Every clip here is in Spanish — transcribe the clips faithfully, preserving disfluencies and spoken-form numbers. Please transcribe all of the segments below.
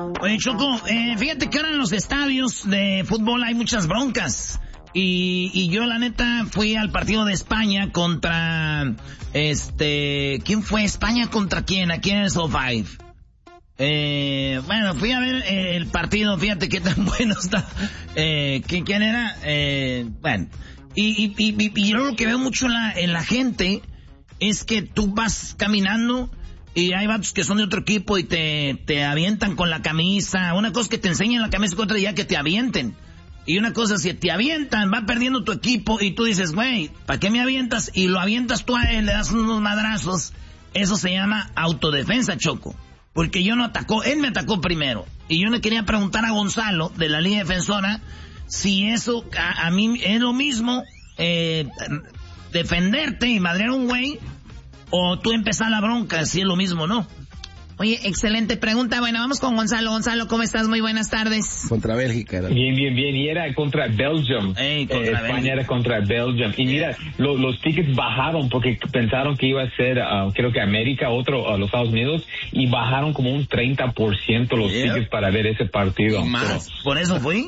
Oye, Choco, eh, fíjate que ahora en los estadios de fútbol hay muchas broncas. Y, y yo, la neta, fui al partido de España contra, este, ¿quién fue? ¿España contra quién? Aquí en el SoFi Five. Eh, bueno, fui a ver eh, el partido, fíjate qué tan bueno está. Eh, ¿quién era? Eh, bueno, y, y, y, y yo lo que veo mucho en la, en la gente es que tú vas caminando y hay vatos que son de otro equipo y te, te avientan con la camisa. Una cosa es que te enseñen la camisa, otra ya que te avienten. Y una cosa, si te avientan, va perdiendo tu equipo y tú dices, güey, ¿para qué me avientas? Y lo avientas tú a él, le das unos madrazos. Eso se llama autodefensa, Choco. Porque yo no atacó, él me atacó primero. Y yo le quería preguntar a Gonzalo, de la Liga Defensora, si eso a, a mí es lo mismo, eh, defenderte y madrear a un güey, o tú empezar la bronca, si es lo mismo, ¿no? Oye, excelente pregunta. Bueno, vamos con Gonzalo. Gonzalo, ¿cómo estás? Muy buenas tardes. Contra Bélgica. Era. Bien, bien, bien. Y era contra Belgium. Hey, contra eh, España Bélgica. era contra Belgium. Y mira, lo, los tickets bajaron porque pensaron que iba a ser, uh, creo que América, otro, uh, los Estados Unidos, y bajaron como un treinta por ciento los yeah. tickets para ver ese partido. Y más. Pero, ¿por eso fui?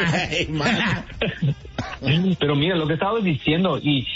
Pero mira, lo que estabas diciendo, y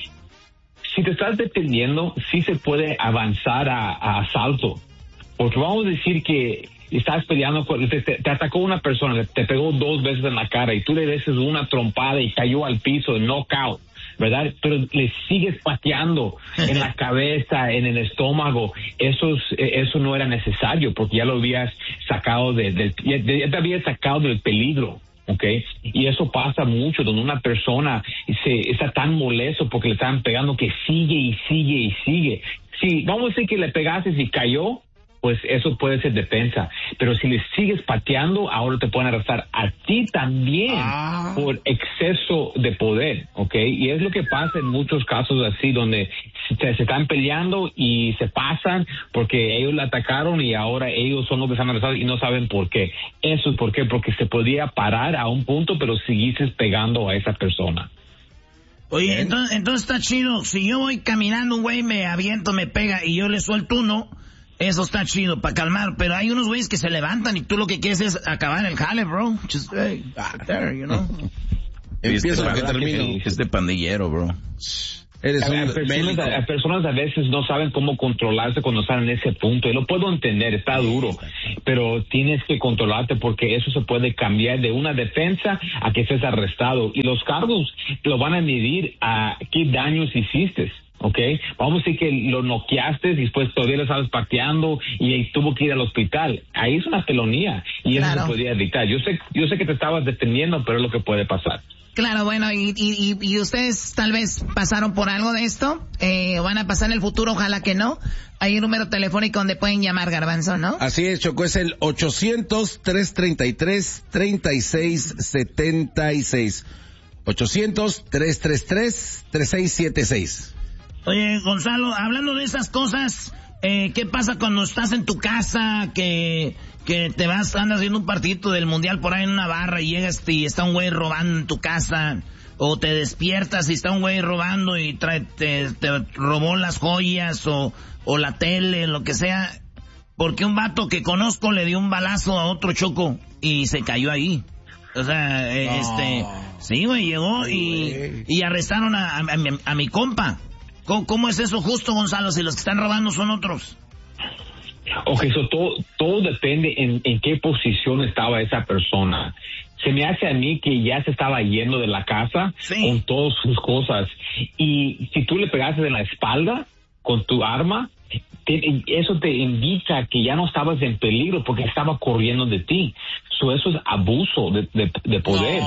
si te estás defendiendo, sí se puede avanzar a, a asalto. Porque vamos a decir que estás peleando, te, te, te atacó una persona, te pegó dos veces en la cara y tú le des una trompada y cayó al piso, knockout, ¿verdad? Pero le sigues pateando en la cabeza, en el estómago. Eso, eso no era necesario porque ya lo habías sacado de, de, ya te habías sacado del peligro. Okay, y eso pasa mucho donde una persona se está tan molesto porque le están pegando que sigue y sigue y sigue. Si vamos a decir que le pegaste y cayó, pues eso puede ser defensa. Pero si le sigues pateando, ahora te pueden arrestar a ti también ah. por exceso de poder, ¿ok? Y es lo que pasa en muchos casos así, donde se, se están peleando y se pasan porque ellos la atacaron y ahora ellos son los que están arrestados y no saben por qué. Eso es por qué, porque se podía parar a un punto, pero seguiste pegando a esa persona. Oye, entonces, entonces está chido. Si yo voy caminando, un güey me aviento, me pega y yo le suelto uno, eso está chido para calmar, pero hay unos güeyes que se levantan y tú lo que quieres es acabar el jale, bro. Just, hey, there, you know. Empiezo lo que termino. Este pandillero, bro. Eres a, un personas, a, a personas a veces no saben cómo controlarse cuando están en ese punto, y lo puedo entender, está duro, pero tienes que controlarte porque eso se puede cambiar de una defensa a que estés arrestado, y los cargos lo van a medir a qué daños hiciste. Okay, vamos a decir que lo noqueaste y después todavía lo estabas pateando y tuvo que ir al hospital. Ahí es una felonía y eso claro. se podría evitar. Yo sé, yo sé que te estabas defendiendo, pero es lo que puede pasar. Claro, bueno, y, y, y ustedes tal vez pasaron por algo de esto, eh, van a pasar en el futuro, ojalá que no. Hay un número telefónico donde pueden llamar, Garbanzo, ¿no? Así es, Choco, es el ochocientos, trescientos treinta y tres, treinta y seis setenta y seis. ochocientos, trescientos treinta y tres, treinta y seis setenta y seis. Oye, Gonzalo, hablando de esas cosas, eh, ¿qué pasa cuando estás en tu casa, que que te vas, andas viendo un partidito del mundial por ahí en una barra y llegas y está un güey robando en tu casa, o te despiertas y está un güey robando y trae, te, te robó las joyas o, o la tele, lo que sea, porque un vato que conozco le dio un balazo a otro, Choco, y se cayó ahí? O sea, eh, no. este, sí, güey, llegó y, y arrestaron a, a, a, mi, a mi compa. ¿Cómo, ¿Cómo es eso justo, Gonzalo, si los que están robando son otros? Ok, so todo, todo depende en, en qué posición estaba esa persona. Se me hace a mí que ya se estaba yendo de la casa sí. con todas sus cosas. Y si tú le pegaste en la espalda con tu arma, te, eso te indica que ya no estabas en peligro porque estaba corriendo de ti. So eso es abuso de, de, de poder.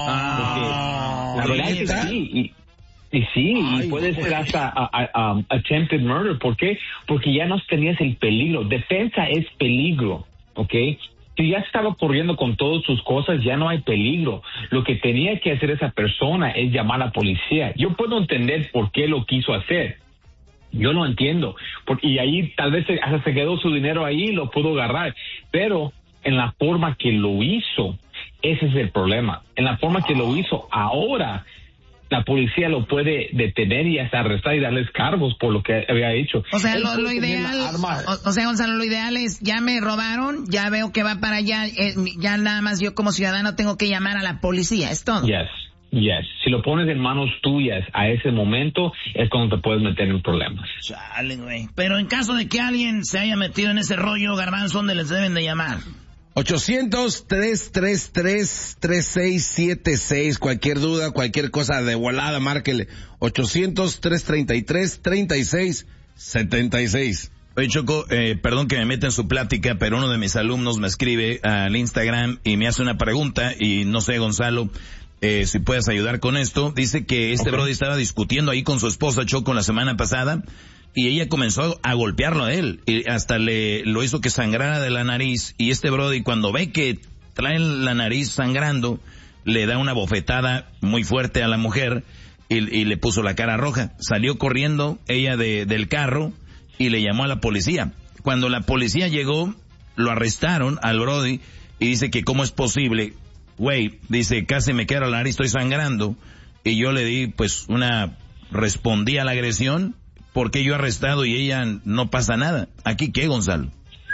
No. La verdad es que sí. Y, Y sí, Ay, y puede ser hasta a, a, a, attempted murder. ¿Por qué? Porque ya no tenías el peligro. Defensa es peligro, ¿ok? Si ya estaba corriendo con todas sus cosas, ya no hay peligro. Lo que tenía que hacer esa persona es llamar a la policía. Yo puedo entender por qué lo quiso hacer. Yo lo entiendo. Porque, y ahí tal vez se, hasta se quedó su dinero ahí y lo pudo agarrar. Pero en la forma que lo hizo, ese es el problema. En la forma que lo hizo ahora, la policía lo puede detener y hasta arrestar y darles cargos por lo que había hecho. O sea, lo, lo ideal, o, o sea, Gonzalo, lo ideal es, ya me robaron, ya veo que va para allá, eh, ya nada más yo como ciudadano tengo que llamar a la policía, es todo. Yes, yes. Si lo pones en manos tuyas a ese momento, es cuando te puedes meter en problemas. Chale, güey. Pero en caso de que alguien se haya metido en ese rollo, Garbanzo, ¿dónde les deben de llamar? ochocientos, tres tres tres, tres seis siete seis. Cualquier duda, cualquier cosa de volada, márquele. ochocientos, tres treinta y tres, treinta y seis setenta y seis. Oye, Choco, eh, perdón que me meta en su plática, pero uno de mis alumnos me escribe al Instagram y me hace una pregunta, y no sé, Gonzalo, eh, si puedes ayudar con esto. Dice que este okay. brody estaba discutiendo ahí con su esposa, Choco, la semana pasada, y ella comenzó a golpearlo a él, y hasta le lo hizo que sangrara de la nariz, y este brody, cuando ve que trae la nariz sangrando, le da una bofetada muy fuerte a la mujer, y, y le puso la cara roja. Salió corriendo ella de, del carro, y le llamó a la policía. Cuando la policía llegó, lo arrestaron al brody, y dice que cómo es posible, güey, dice, casi me queda la nariz, estoy sangrando, y yo le di, pues, una, respondí a la agresión, porque yo arrestado y ella no pasa nada. ¿Aquí qué, Gonzalo?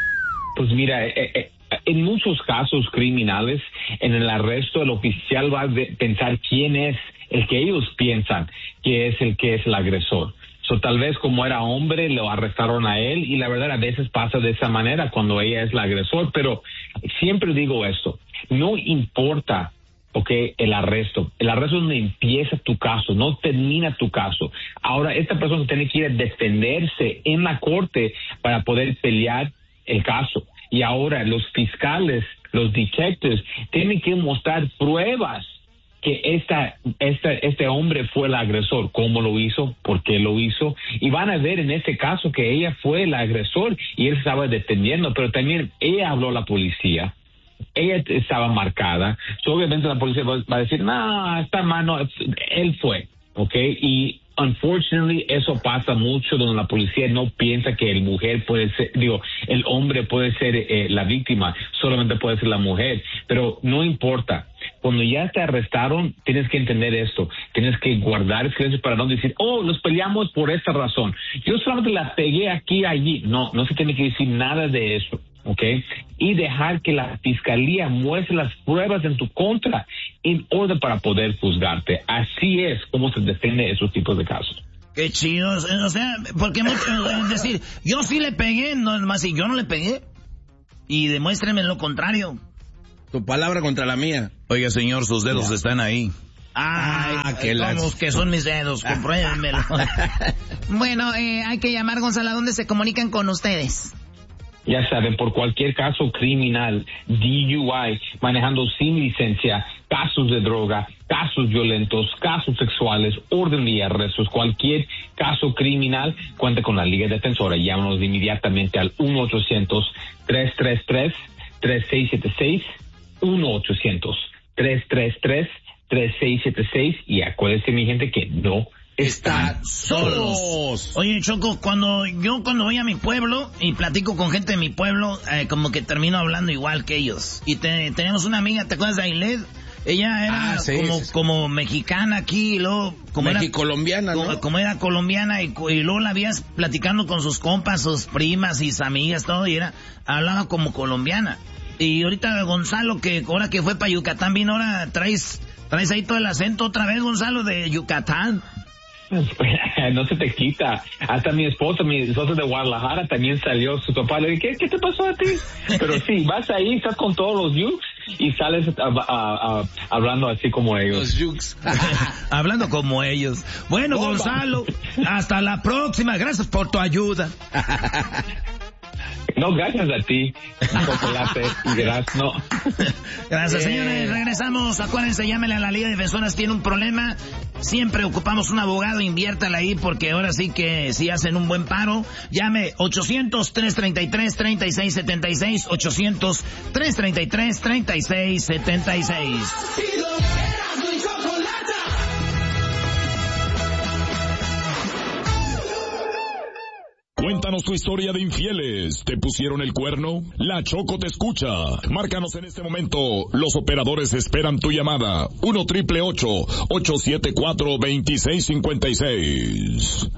Pues mira, eh, eh, en muchos casos criminales, en el arresto el oficial va a pensar quién es el que ellos piensan que es el que es el agresor. So, tal vez como era hombre, lo arrestaron a él, y la verdad a veces pasa de esa manera cuando ella es la agresor, pero siempre digo esto, no importa ok, el arresto. El arresto es donde empieza tu caso, no termina tu caso. Ahora, esta persona tiene que ir a defenderse en la corte para poder pelear el caso. Y ahora los fiscales, los detectives, tienen que mostrar pruebas que esta, esta, este hombre fue el agresor. ¿Cómo lo hizo? ¿Por qué lo hizo? Y van a ver en este caso que ella fue el agresor y él estaba defendiendo, pero también ella habló a la policía. Ella estaba marcada, so, obviamente la policía va a decir, no, está mal, no, él fue, ¿ok? Y unfortunately eso pasa mucho donde la policía no piensa que el mujer puede ser, digo, el hombre puede ser eh, la víctima, solamente puede ser la mujer, pero no importa. Cuando ya te arrestaron, tienes que entender esto, tienes que guardar silencio para no decir, oh, nos peleamos por esta razón, yo solamente la pegué aquí, allí. No, no se tiene que decir nada de eso. Okay, y dejar que la fiscalía muestre las pruebas en tu contra en orden para poder juzgarte. Así es como se defiende esos tipos de casos. Qué chido, o sea, porque mucho, es decir, yo sí le pegué, no más si yo no le pegué, y demuéstrenme lo contrario. Tu palabra contra la mía. Oiga, señor, sus dedos ya están ahí. Ay, ah, que las... que son mis dedos, compruébenmelo. Bueno, eh, hay que llamar, Gonzalo, ¿a dónde se comunican con ustedes? Ya saben, por cualquier caso criminal, D U I, manejando sin licencia, casos de droga, casos violentos, casos sexuales, orden de arrestos, cualquier caso criminal, cuenta con la Liga Defensora. Llámanos inmediatamente al uno ochocientos, tres tres tres, tres seis siete seis, uno ochocientos, tres tres tres, tres seis siete seis, y acuérdense, mi gente, que no están solos. Oye, Choco, cuando yo cuando voy a mi pueblo y platico con gente de mi pueblo, eh, como que termino hablando igual que ellos. Y te, tenemos una amiga, ¿te acuerdas de Ailed? Ella era ah, sí, como, sí. como mexicana aquí, y luego como era colombiana, ¿no? Como, como era colombiana, y, y luego la vías platicando con sus compas, sus primas y sus amigas, todo, y era, hablaba como colombiana. Y ahorita Gonzalo, que ahora que fue para Yucatán, vino, ahora traes, traes ahí todo el acento otra vez, Gonzalo, de Yucatán. No se te quita. Hasta mi esposa, mi esposa de Guadalajara también salió. Su papá le dijo, ¿qué, ¿qué te pasó a ti? Pero sí, vas ahí, estás con todos los yukes y sales a, a, a, hablando así como ellos. Los yukes. Hablando como ellos. Bueno, Bomba. Gonzalo, hasta la próxima. Gracias por tu ayuda. No, gracias a ti, chocolate y gracias, no. Gracias, señores. Regresamos. Acuérdense, llámenle a la Liga de Defensoras. Tiene un problema. Siempre ocupamos un abogado. Inviértale ahí porque ahora sí que si hacen un buen paro. Llame ochocientos, tres treinta y tres, treinta y seis setenta y seis. ochocientos, tres treinta y tres, treinta y seis setenta y seis. Cuéntanos tu historia de infieles. ¿Te pusieron el cuerno? La Choco te escucha. Márcanos en este momento. Los operadores esperan tu llamada. uno triple ocho, ocho siete cuatro, dos seis cinco seis.